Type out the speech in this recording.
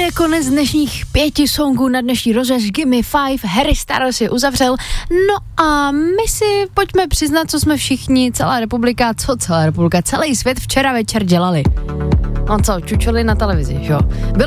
je konec dnešních 5 songů na dnešní rozřez Gimme 5, Harry Styles je uzavřel, no a my si pojďme přiznat, co jsme všichni, celý svět včera večer dělali. No co, čučoli na televizi, jo. Bylo